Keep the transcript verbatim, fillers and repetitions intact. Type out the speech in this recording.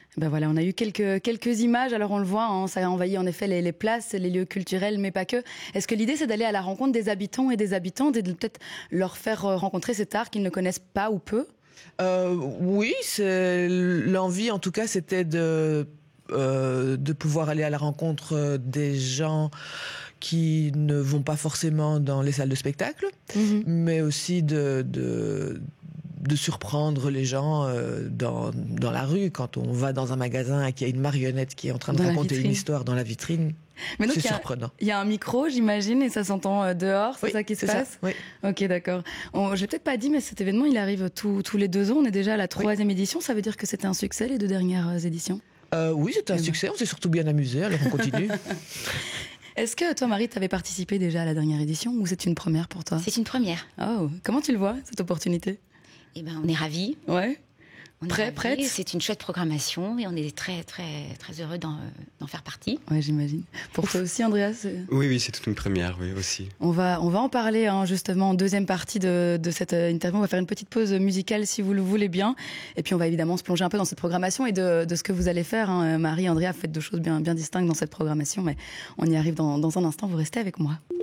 Ben voilà, on a eu quelques, quelques images, alors on le voit, hein, ça a envahi en effet les, les places, les lieux culturels, mais pas que. Est-ce que l'idée c'est d'aller à la rencontre des habitants et des habitantes et de peut-être leur faire rencontrer cet art qu'ils ne connaissent pas ou peu ? euh, Oui, c'est l'envie en tout cas c'était de, euh, de pouvoir aller à la rencontre des gens qui ne vont pas forcément dans les salles de spectacle, mmh. mais aussi de... de de surprendre les gens euh, dans, dans la rue, quand on va dans un magasin et qu'il y a une marionnette qui est en train de dans raconter une histoire dans la vitrine. Mais donc, c'est surprenant. Il y a un micro, j'imagine, et ça s'entend euh, dehors, c'est oui, ça qui se c'est passe ça, oui. Ok, d'accord. On, je l'ai peut-être pas dit, mais cet événement, il arrive tout, tous les deux ans. On est déjà à la troisième oui. édition. Ça veut dire que c'était un succès, les deux dernières éditions euh, Oui, c'était un et succès. Ben. On s'est surtout bien amusés, alors on continue. Est-ce que toi, Marie, tu avais participé déjà à la dernière édition ou c'est une première pour toi ? C'est une première. Oh, comment tu le vois, cette opportunité ? Eh ben, on est ravis. Ouais. On Prêt, est prête. C'est une chouette programmation et on est très, très, très heureux d'en, d'en faire partie. Ouais, j'imagine. Pour toi aussi, Andreas c'est... Oui, oui, c'est toute une première, oui, aussi. On va, on va en parler, hein, justement, en deuxième partie de, de cette interview. On va faire une petite pause musicale, si vous le voulez bien. Et puis, on va évidemment se plonger un peu dans cette programmation et de, de ce que vous allez faire. Hein. Marie, Andrea, faites deux choses bien, bien distinctes dans cette programmation, mais on y arrive dans, dans un instant. Vous restez avec moi.